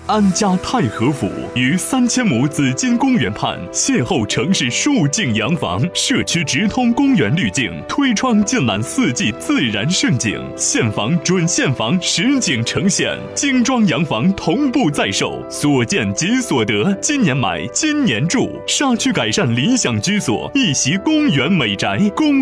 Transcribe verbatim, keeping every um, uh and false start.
安家太和府于三千亩紫金公园畔，邂逅城市数景洋房，社区直通公园滤镜，推窗尽览四季自然盛景，现房准现房实景呈现，精装洋房同步在售，所见即所得，今年买今年住，沙区改善理想居所，一袭公园美宅公。